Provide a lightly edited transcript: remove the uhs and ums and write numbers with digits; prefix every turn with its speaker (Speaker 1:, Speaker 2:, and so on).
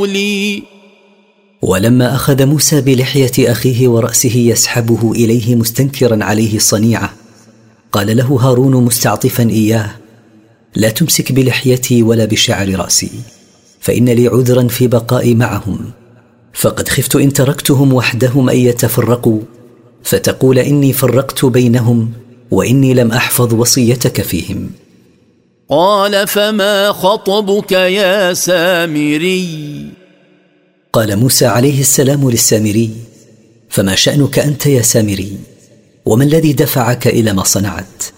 Speaker 1: لي.
Speaker 2: ولما أخذ موسى بلحية أخيه ورأسه يسحبه إليه مستنكرا عليه الصنيعة، قال له هارون مستعطفا إياه: لا تمسك بلحيتي ولا بشعر رأسي، فإن لي عذرا في بقائي معهم، فقد خفت إن تركتهم وحدهم أن يتفرقوا فتقول إني فرقت بينهم وإني لم أحفظ وصيتك فيهم.
Speaker 1: قال فما خطبك يا سامري؟
Speaker 2: قال موسى عليه السلام للسامري: فما شأنك أنت يا سامري؟ وما الذي دفعك إلى ما صنعت؟